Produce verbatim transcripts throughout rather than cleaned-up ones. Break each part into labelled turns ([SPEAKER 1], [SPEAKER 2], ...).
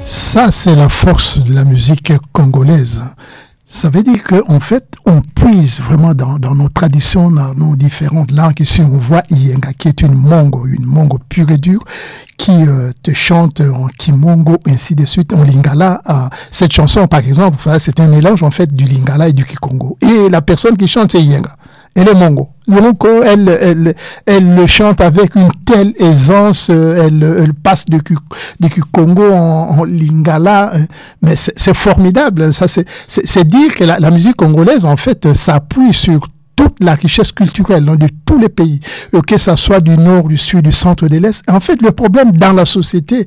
[SPEAKER 1] Ça, c'est la force de la musique congolaise. Ça veut dire qu'en fait, on puise vraiment dans, dans nos traditions, dans nos différentes langues. Ici, on voit Iyenga, qui est une mongo, une mongo pure et dure, qui euh, te chante en kimongo, ainsi de suite, en lingala. Euh, cette chanson, par exemple, c'est un mélange, en fait, du lingala et du kikongo. Et la personne qui chante, c'est Iyenga. Elle est mongo. Donc, elle, elle, elle le chante avec une telle aisance, elle, elle passe du, du Congo en, en lingala, mais c'est, c'est formidable. Ça, c'est, c'est, c'est dire que la, la musique congolaise, en fait, s'appuie sur toute la richesse culturelle de tous les pays, que ça soit du nord, du sud, du centre, de l'est. En fait, le problème dans la société,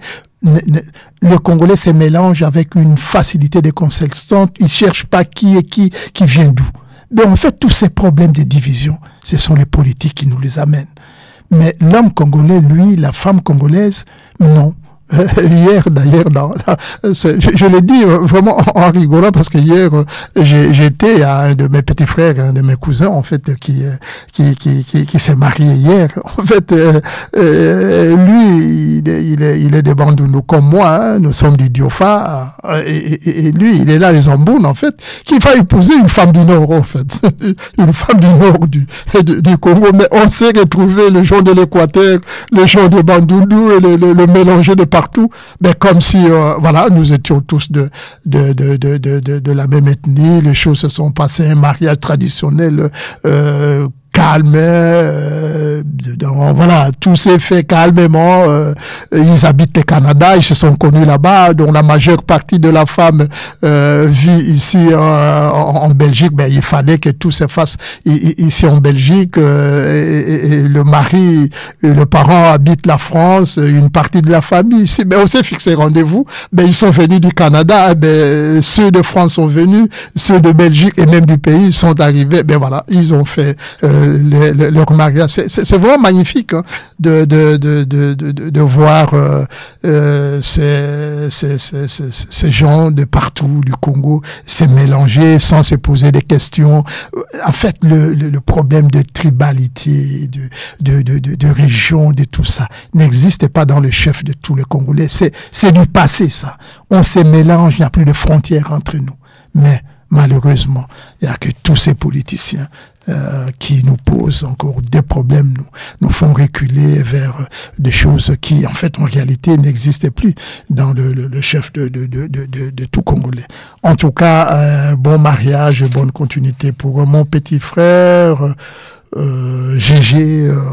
[SPEAKER 1] le Congolais se mélange avec une facilité déconcertante. Il cherche pas qui est qui, qui vient d'où. Mais en fait, tous ces problèmes de division, ce sont les politiques qui nous les amènent. Mais l'homme congolais, lui, la femme congolaise, non. Euh, hier, d'ailleurs, dans, dans, je, je l'ai dit vraiment en, en rigolant parce que hier, j'ai, j'étais à un de mes petits frères, un de mes cousins, en fait, qui qui qui qui, qui s'est marié hier. En fait, euh, euh, lui, il est, il est il est de Bandundu comme moi. Hein, nous sommes du Diofa, et, et, et lui, il est là les Zambounes, en fait, qu'il va épouser une femme du Nord, en fait, une femme du Nord du du, du Congo. Mais on s'est retrouvé le jour de l'Équateur, le jour de Bandundu et le, le, le mélanger de partout, mais comme si euh, voilà, nous étions tous de de, de de de de de la même ethnie. Les choses se sont passées, un mariage traditionnel euh, calme, euh, donc, voilà, tout s'est fait calmement. Euh, ils habitent le Canada, ils se sont connus là-bas, dont la majeure partie de la femme euh, vit ici euh, en, en Belgique. Ben, il fallait que tout se fasse ici en Belgique. Euh, et, et le mari, et le parent habite la France, une partie de la famille ici. Ben, on s'est fixé rendez-vous. Ben, ils sont venus du Canada. Ben, ceux de France sont venus, ceux de Belgique et même du pays sont arrivés. Ben voilà, ils ont fait euh, Le, le, leur mariage. C'est, c'est, c'est vraiment magnifique hein, de, de, de, de, de, de voir euh, euh, ces, ces, ces, ces, ces gens de partout du Congo se mélanger sans se poser des questions. En fait, le, le, le problème de tribalité, de, de, de, de, de région, de tout ça, n'existe pas dans le chef de tous les Congolais. C'est, c'est du passé, ça. On se mélange, il n'y a plus de frontières entre nous. Mais malheureusement, il n'y a que tous ces politiciens Euh, qui nous posent encore des problèmes, nous, nous font reculer vers des choses qui, en fait, en réalité, n'existaient plus dans le, le, le chef de, de, de, de, de, de tout Congolais. En tout cas, euh, bon mariage, bonne continuité pour mon petit frère, euh, Gégé, euh,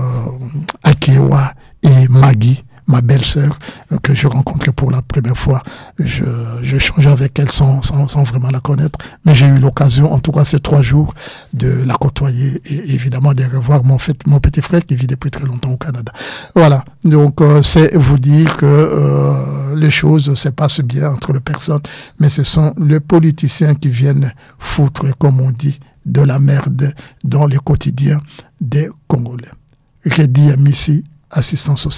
[SPEAKER 1] Akewa et Maggie, ma belle-sœur, euh, que je rencontrais pour la première fois. Je, je changeais avec elle sans, sans, sans vraiment la connaître, mais j'ai eu l'occasion, en tout cas ces trois jours, de la côtoyer et évidemment de revoir mon, fait, mon petit frère qui vit depuis très longtemps au Canada. Voilà, donc euh, c'est vous dire que euh, les choses se passent bien entre les personnes, mais ce sont les politiciens qui viennent foutre, comme on dit, de la merde dans le quotidien des Congolais. Redi Amissi, assistant social.